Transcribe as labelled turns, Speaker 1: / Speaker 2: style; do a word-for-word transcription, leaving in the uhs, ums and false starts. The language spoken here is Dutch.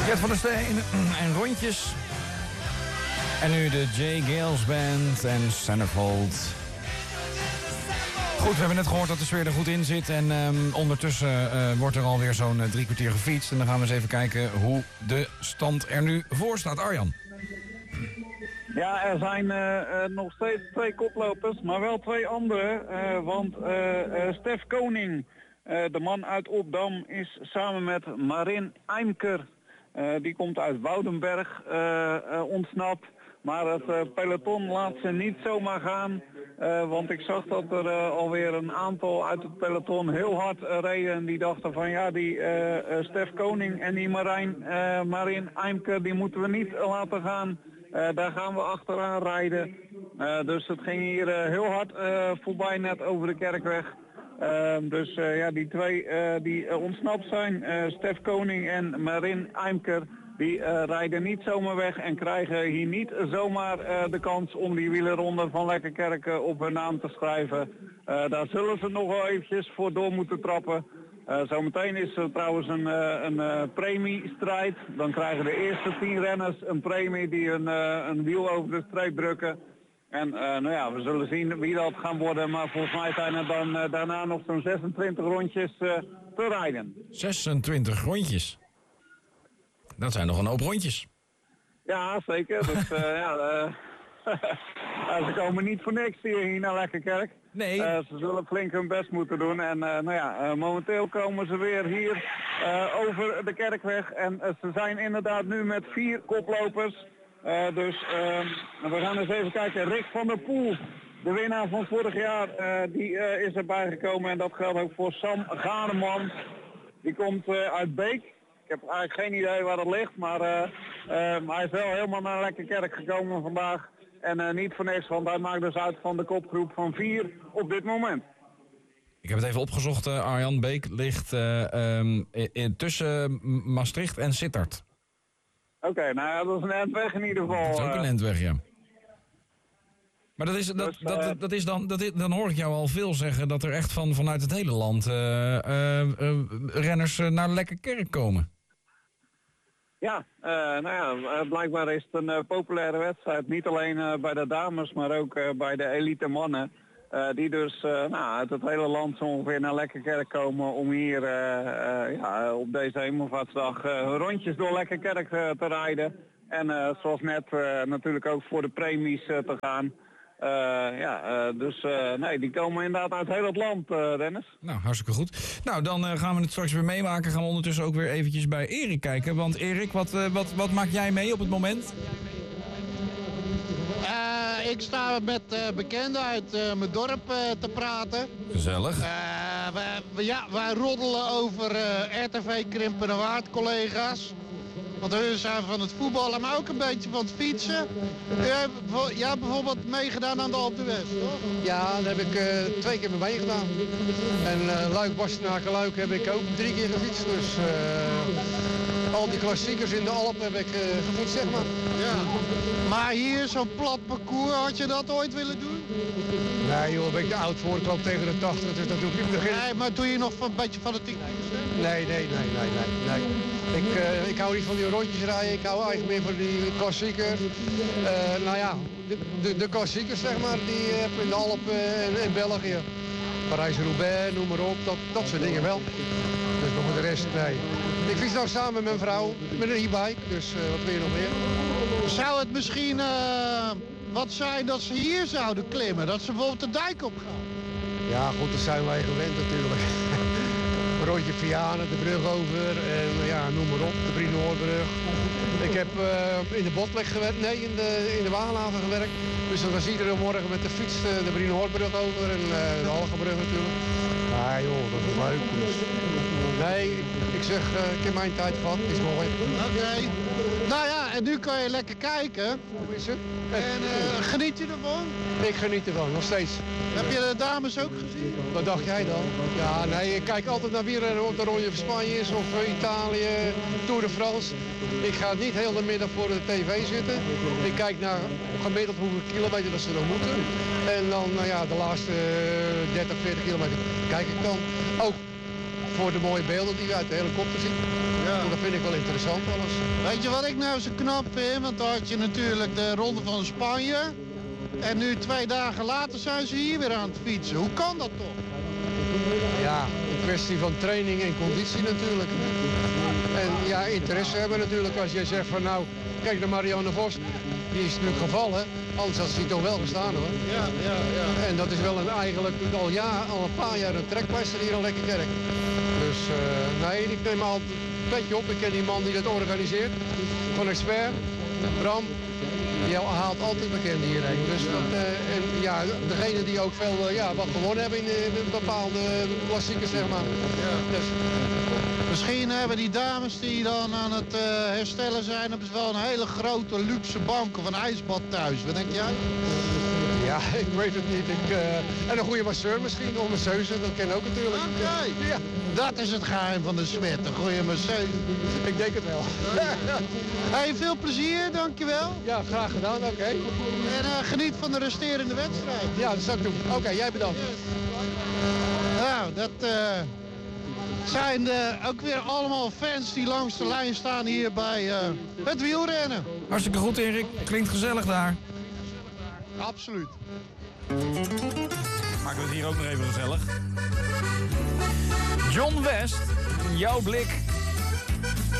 Speaker 1: Gert van der Steen en rondjes. En nu de J. Gales Band en Centerfold. Goed, we hebben net gehoord dat de sfeer er goed in zit. En um, ondertussen uh, wordt er alweer zo'n uh, drie kwartier gefietst. En dan gaan we eens even kijken hoe de stand er nu voor staat. Arjan.
Speaker 2: Ja, er zijn uh, uh, nog steeds twee koplopers, maar wel twee andere. Uh, want uh, uh, Stef Koning, uh, de man uit Opdam, is samen met Marin Eimker, uh, die komt uit Woudenberg, uh, uh, ontsnapt. Maar het uh, peloton laat ze niet zomaar gaan. Uh, want ik zag dat er uh, alweer een aantal uit het peloton heel hard uh, reden. En die dachten van ja, die uh, uh, Stef Koning en die Marijn, uh, Marin Eimker, die moeten we niet uh, laten gaan. Uh, daar gaan we achteraan rijden. Uh, dus het ging hier uh, heel hard uh, voorbij net over de Kerkweg. Uh, dus uh, ja, die twee uh, die uh, ontsnapt zijn, uh, Stef Koning en Marin Eimker, die uh, rijden niet zomaar weg en krijgen hier niet zomaar uh, de kans om die wielerronde van Lekkerkerk uh, op hun naam te schrijven. Uh, daar zullen ze nog wel eventjes voor door moeten trappen. Uh, zometeen is er trouwens een, uh, een uh, premiestrijd. Dan krijgen de eerste tien renners een premie die een, uh, een wiel over de streep drukken. En uh, nou ja, we zullen zien wie dat gaan worden. Maar volgens mij zijn er dan uh, daarna nog zo'n zesentwintig rondjes uh, te rijden.
Speaker 1: zesentwintig rondjes? Dat zijn nog een hoop rondjes.
Speaker 2: Ja, zeker. Dus uh, ja... Uh, ze komen niet voor niks hier naar Lekkerkerk.
Speaker 1: Nee.
Speaker 2: Uh, ze zullen flink hun best moeten doen. En uh, nou ja, uh, momenteel komen ze weer hier uh, over de Kerkweg. En uh, ze zijn inderdaad nu met vier koplopers. Uh, dus uh, we gaan eens even kijken. Rick van der Poel, de winnaar van vorig jaar, uh, die uh, is erbij gekomen. En dat geldt ook voor Sam Ganeman. Die komt uh, uit Beek. Ik heb eigenlijk geen idee waar dat ligt. Maar uh, uh, hij is wel helemaal naar Lekkerkerk gekomen vandaag. En uh, niet voor niks, want hij maakt dus uit van de kopgroep van vier op dit moment.
Speaker 1: Ik heb het even opgezocht, uh, Arjan. Beek ligt uh, um, in, in, tussen Maastricht en Sittard.
Speaker 2: Oké, okay, nou ja, dat is een endweg in ieder geval.
Speaker 1: Dat is ook een endweg, ja. Maar dat is, dat,
Speaker 2: dus, uh,
Speaker 1: dat, dat is dan, dat is, dan hoor ik jou al veel zeggen dat er echt van, vanuit het hele land uh, uh, uh, renners uh, naar Lekkerkerk komen. Ja,
Speaker 2: uh, nou ja, uh, blijkbaar is het een uh, populaire wedstrijd. Niet alleen uh, bij de dames, maar ook uh, bij de elite mannen. Uh, die dus uh, nou, uit het hele land zo ongeveer naar Lekkerkerk komen om hier uh, uh, ja, op deze hemelvaartsdag uh, rondjes door Lekkerkerk uh, te rijden. En uh, zoals net uh, natuurlijk ook voor de premies uh, te gaan. Uh, ja, uh, dus uh, nee, die komen inderdaad uit heel het land, uh, Dennis.
Speaker 1: Nou, hartstikke goed. Nou, dan uh, gaan we het straks weer meemaken. Gaan we ondertussen ook weer eventjes bij Erik kijken. Want Erik, wat, uh, wat, wat maak jij mee op het moment?
Speaker 3: Uh, ik sta met uh, bekenden uit uh, mijn dorp uh, te praten.
Speaker 1: Gezellig.
Speaker 3: Uh, wij, wij, ja, wij roddelen over uh, R T V Krimpen en Waard, collega's. Want hun zijn van het voetballen, maar ook een beetje van het fietsen. Jij hebt bijvoorbeeld meegedaan aan de Alpe d'Huez, toch?
Speaker 4: Ja, daar heb ik uh, twee keer mee gedaan. En uh, Luik, Bastenaken, Luik heb ik ook drie keer gefietst. Dus uh, al die klassiekers in de Alpen heb ik uh, gefietst, zeg maar.
Speaker 3: Ja. Maar hier zo'n plat parcours, had je dat ooit willen doen?
Speaker 4: Nee joh, ben ik te oud voor. Ik loop tegen de tachtig, dus dat doe ik niet begin.
Speaker 3: Nee, maar doe je nog een beetje van de tien?
Speaker 4: Nee, nee, nee, nee, nee, nee. Ik, uh, ik hou niet van die rondjes rijden, ik hou eigenlijk meer van die klassiekers. Uh, nou ja, de, de, de klassiekers zeg maar, die je hebt in de Alpen en in België. Parijs-Roubaix, noem maar op, dat, dat soort dingen wel. Dus nog voor de rest, nee. Ik fiets nou samen met mijn vrouw, met een e-bike, dus uh, wat wil je nog meer?
Speaker 3: Zou het misschien uh, wat zijn dat ze hier zouden klimmen, dat ze bijvoorbeeld de dijk op gaan?
Speaker 4: Ja goed, dat zijn wij gewend natuurlijk. Een rondje Vianen, de brug over en ja, noem maar op, de Brienoorbrug. Ik heb uh, in de Botlek gewerkt, nee, in de, in de Wagenhaven gewerkt. Dus dat was iedere morgen met de fiets uh, de Brienoorbrug over en uh, de Algebrug natuurlijk. Ja joh, dat is leuk. Dus. Nee, ik zeg, uh, ik heb mijn tijd gehad, het is mooi.
Speaker 3: Oké. Okay. Nou ja, en nu kan je lekker kijken.
Speaker 4: Hoe is het?
Speaker 3: En uh, geniet je ervan?
Speaker 4: Ik geniet ervan, nog steeds.
Speaker 3: Heb je de dames ook gezien?
Speaker 4: Wat dacht jij dan? Ja, nee, ik kijk altijd naar wie er op de Ronde van Spanje is of uh, Italië, Tour de France. Ik ga niet heel de middag voor de tv zitten. Ik kijk naar gemiddeld hoeveel kilometer dat ze nog moeten. En dan, nou ja, de laatste uh, dertig, veertig kilometer kijk ik dan. Ook voor de mooie beelden die we uit de helikopter zien. Ja. Dat vind ik wel interessant alles.
Speaker 3: Weet je wat ik nou zo knap vind? Want dan had je natuurlijk de Ronde van Spanje. En nu twee dagen later zijn ze hier weer aan het fietsen. Hoe kan dat toch?
Speaker 4: Ja, een kwestie van training en conditie natuurlijk. En ja, interesse hebben natuurlijk. Als jij zegt van nou, kijk naar Marianne Vos. Die is natuurlijk gevallen. Anders had ze toch wel gestaan hoor.
Speaker 3: Ja, ja, ja.
Speaker 4: En dat is wel een, eigenlijk al, ja, al een paar jaar een trekpleister hier in Lekkerkerk. Dus uh, nee, ik neem al een petje op. Ik ken die man die dat organiseert. Van Expert, Bram. Die haalt altijd bekend hierheen. Dus dat, uh, en ja, degene die ook veel uh, ja, wat gewonnen hebben in, in bepaalde klassiekers, zeg maar. Ja. Dus.
Speaker 3: Misschien hebben die dames die dan aan het uh, herstellen zijn, hebben ze wel een hele grote luxe bank of een ijsbad thuis. Wat denk jij?
Speaker 4: Ja, ik weet het niet. Ik, uh, en een goede masseur misschien, of masseuse, dat ken ook natuurlijk.
Speaker 3: Oké, okay. Ja. Dat is het geheim van de Smet, een goede masseuse.
Speaker 4: Ik denk het wel.
Speaker 3: Hey, veel plezier, dankjewel.
Speaker 4: Ja, graag gedaan, oké. Okay.
Speaker 3: En uh, geniet van de resterende wedstrijd.
Speaker 4: Ja, dat zou ik doen. Oké, okay, jij bedankt.
Speaker 3: Yes. Nou, dat uh, zijn uh, ook weer allemaal fans die langs de lijn staan hier bij uh, het wielrennen.
Speaker 1: Hartstikke goed, Erik. Klinkt gezellig daar.
Speaker 3: Absoluut.
Speaker 1: Maken we het hier ook nog even gezellig. John West, jouw blik